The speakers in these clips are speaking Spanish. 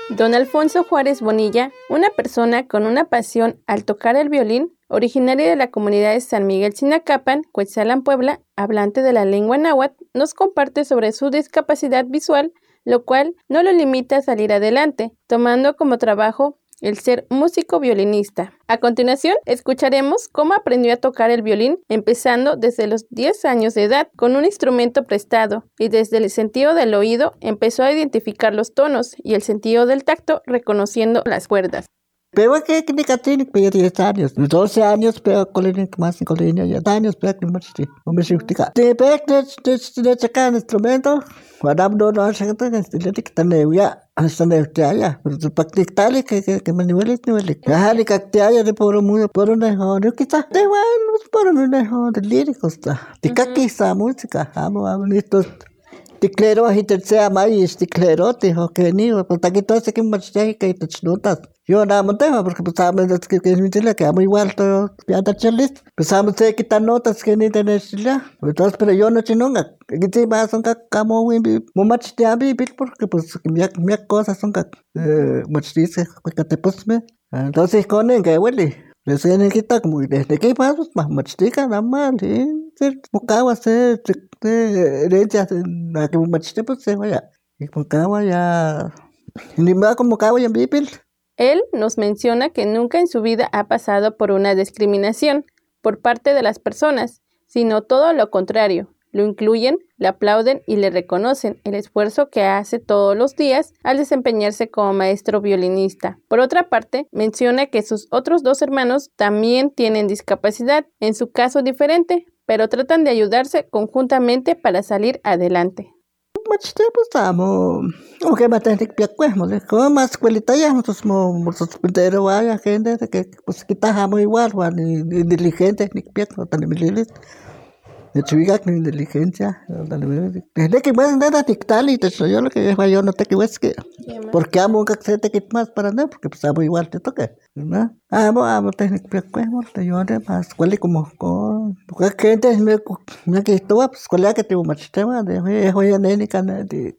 Don Alfonso Juárez Bonilla, una persona con una pasión al tocar el violín, originario de la comunidad de San Miguel Chinacapan, Cuetzalan, Puebla, hablante de la lengua náhuatl, nos comparte sobre su discapacidad visual, lo cual no lo limita a salir adelante, tomando como trabajo el ser músico violinista. A continuación, escucharemos cómo aprendió a tocar el violín, empezando desde los 10 años de edad, con un instrumento prestado, y desde el sentido del oído empezó a identificar los tonos y el sentido del tacto, reconociendo las cuerdas. Pero que ni catini pero 10 años, 12 años pero colina más colina ya años pero que más hombre significa te de sacar instrumento cuando no se trata de que tan ya hasta de ya pero tu practicar que manuales ya le cactea de por muy por una joven quizás te van por una joven de líricos te caquisa música amo estos Ticlero ahí más ticlero te dijo que ni porque aquí todo se que más que te notas yo nada más tengo porque pensamos que es mi chile que amo igual todo ya está chilist pensamos que quitar notas que ni tenés ya entonces pero yo no chinonga que te vas son como wimbi momach te abi porque pues mi cosas son much dice que te pues me entonces con el que huele recién el quita como desde que pasas más tica nada más ser buscaba hacer herencias la que machiste pues se vaya y buscaba ya ni más como buscaba ya vivir. Él nos menciona que nunca en su vida ha pasado por una discriminación por parte de las personas, sino todo lo contrario. Lo incluyen, le aplauden y le reconocen el esfuerzo que hace todos los días al desempeñarse como maestro violinista. Por otra parte, menciona que sus otros 2 hermanos también tienen discapacidad, en su caso diferente, pero tratan de ayudarse conjuntamente para salir adelante. Mucho tiempo estamos, aunque más técnico pues como más escuelita ya nosotros pero vaya gente que pues quitamos igual ni diligente ni no tan diligente de chica ni inteligencia desde que más nada dictal y te soy yo lo que yo no te que es que porque amo que se te quit más para nada porque pues amo igual te toca ¿no? Amo técnico pues te yo de más cuál como con gente me que estuvo pues cuál que tuvo más tema de hoy nene cana de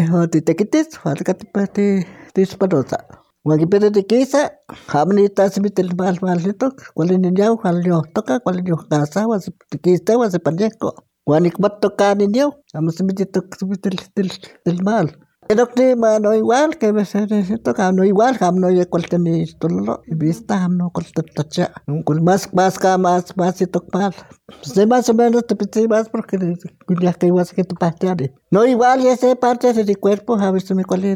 te quites falta que te disparosa Wagi pede de kisa, hamni tas bitel mal nito, kualin niyaw halyo toka kualin yo kasa was kista was panjeko. Wanik bat toka niyaw, amus bitel mal. Pero que no igual que me se toca no igual ham no ye cual tenis tolo vista ham no cual tacha un más y tocar se más o menos te pide más porque ya que igual que tu parte no igual y ese parte de cuerpo a ver si me cual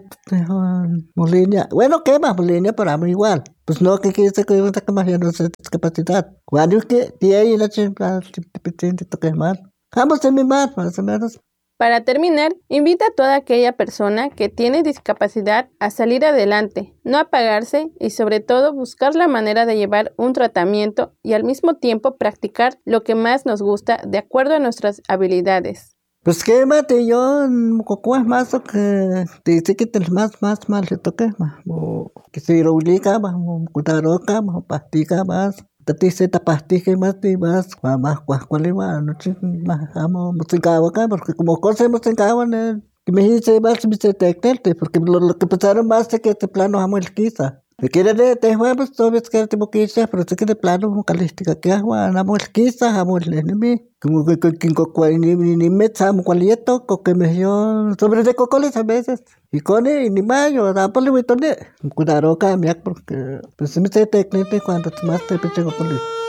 molina bueno que más molina pero mí igual pues no que quiere que yo que más ya no sé discapacidad cuando que tiene la chimpa te toca mal vamos en mi más o menos. Para terminar, invita a toda aquella persona que tiene discapacidad a salir adelante, no apagarse y sobre todo buscar la manera de llevar un tratamiento y al mismo tiempo practicar lo que más nos gusta de acuerdo a nuestras habilidades. Pues que mate yo coco es más que te dice que te más mal se toque más o que se obliga más o cutaroca más o pastica más Tati se tapaste más y más cuál iba noche más amo música acá porque como cosa música que me dice más me se te porque lo que pensaron más es que este plano amo el quizá me quiere de te jueves todo es que te boquilla pero sé que de plano calística que amo el quizá amo el enemigo como que ni me amo cualieto que me yo sobre de cocoles a veces y con él ni mayo da por lo tone cuidado acá porque pues me se te cuando más te pecho con